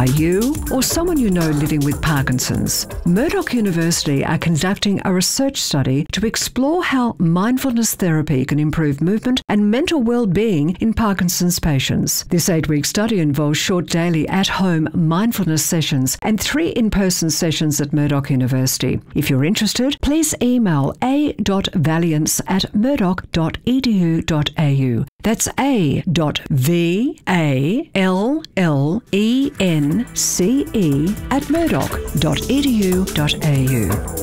by you or someone you know living with Parkinson's. Murdoch University are conducting a research study to explore how mindfulness therapy can improve movement and mental well-being in Parkinson's patients. This 8-week study involves short daily at-home mindfulness sessions and 3 in-person sessions at Murdoch University. If you're interested, please email a.valiance@murdoch.edu.au. That's a.vallence@murdoch.edu.au.